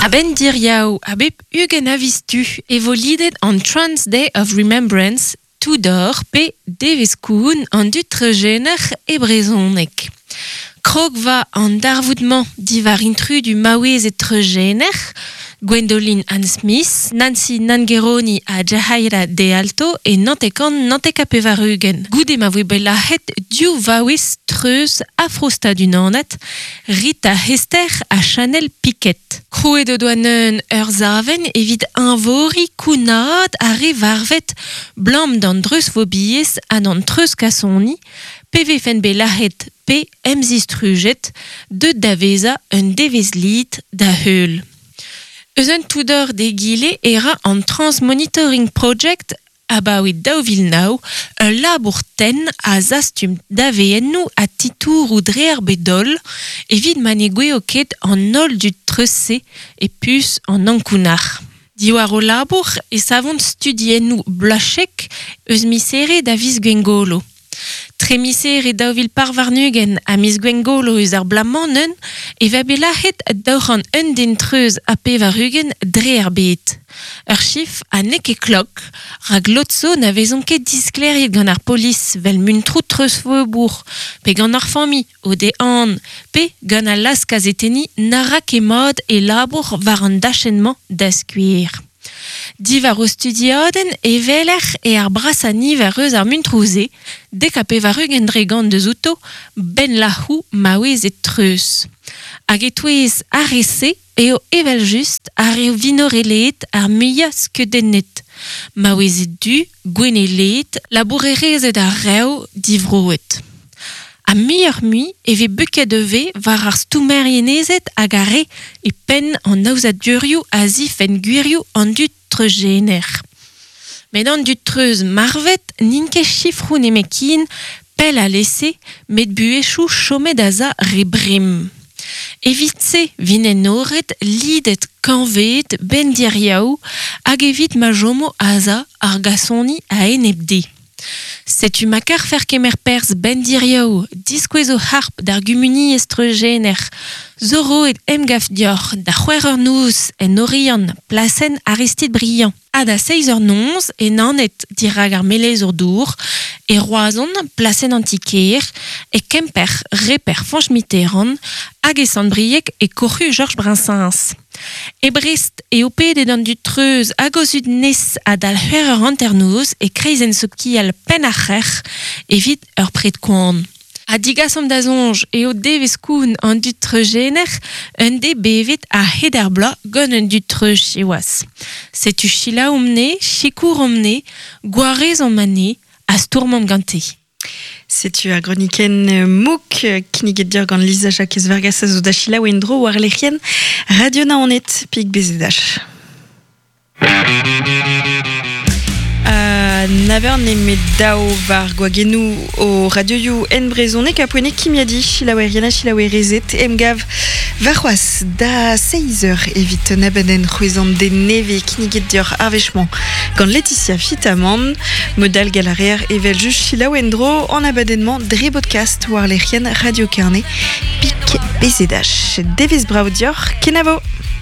Ben diriao a bep ugen avistu evolidet on Trans Day of Remembrance Tudor pe deveskoun an dutregener e brezonek. Krog va an darvoudement divar intru du mawez et tregener, Gwendoline Ann Smith, Nancy Nangeroni a Jahaira de Alto et Nantekan Nantekapevarugen. Goude ma bella het diou vawis treus afrosta du nanet, Rita Hester a Chanel Piquet. Kroe de douanen zaven evit invori kounad a revarvet blam d'an dreus vobies an an treus kassoni, PV fen bella het P emzistruget de daveza un devezlit da heul. Eus Tudor de Gile era an Transmonitoring Project abawit daouvilnau un labour ten a zastum daveennou a titour ou dreer bedol evit manegwe ket an ol du tresse e pus an ankounar. Diwar o labour e savont studiennou blachek eus misere da vis gwengolo. Tremisere daouvil parvarnugen a mis gwengolo eus ar blamannen e va belahet daouran un dintreuz a pevarugen dreer bet. Ur chif a neke klok, rag lotso na vezon ket diskleriet gant ar polis vel muntrout treuz feubour, pe gant ar fami o de an, pe gant a las kazeteni nara ke mod e labour war an dachennement da skuir. Divar o studioden e veler e ar brasani ver eus ar muntrouze, dek a pevarugen dregant deus outo, ben lahou mawez et treus. Hag e touez arese eo evel just ar eo vinoreleet ar muia skeudennet. Mawez et du, gweneleet, labourerezet ar reo divroet. A meilleur mui eve buket de ve var ar stoumeryenezet hag a re e pen an aouzadurioù a zif en gwirioù an dut tregener. Met an dut treuz marvet n'in ket chifroun emekin pel a lese met buechou chomet a za rebrim. Evit se vinen oret lidet kanvet ben diriaou hag evit ma jomo a za ar gasoni a enebde. Setu makar fer kemer perz ben diriaou, diskouez o harp d'ar gumuni estregener, zoro et emgaf dior, da c'hwer nous en orion, plasen Aristide Briand. A da 6h11 e nanet dirag ar melez ur dour, e roazon plasen antiker, e kemper reper Franche Mitterrand, hag e Sandbriek e corru Georges Brassens. E Brest e opedet an dut treuz agozud nes a dal c'hwer ur anternoz e kreizen sopki al pen ar c'her evit ur pred koan. A digasom da zonj eo devezkoun an dut treugener un de bevet a heder bla gant un dut treuz cheoaz. Setu chila omne, chikour omne, gwarez omane, a stourmant gante. Setu a groniken mouk kiniget dir gant Lisa Jacques Vargas a zo da chila wendro war lec'hien radio naonet pig bezedach. Naver ne met dao var gwagenou o radioioù en brezonek a poene kimiadi chilaoueriana chilaouerezet emgav varroaz da 6h evit nabaden c'hwezan de neve kiniget dior arvechement gant Laetitia Fitaman modal galarer evel just chilaouendro en abadennement dre podcast war lec'hien radio carnet pik bezedach. Devez brao dior kenavo.